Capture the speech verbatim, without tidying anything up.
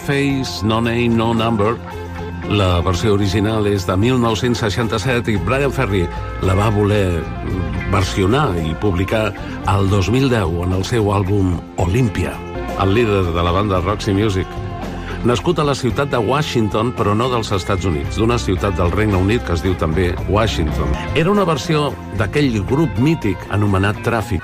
Face, No Name, No Number. La versió original és de mil nou-cents seixanta-set i Brian Ferry la va voler versionar i publicar el dos mil deu en el seu àlbum Olympia. El líder de la banda Roxy Music, nascut a la ciutat de Washington, però no dels Estats Units, d'una ciutat del Regne Unit que es diu també Washington. Era una versió d'aquell grup mític anomenat Tràfic.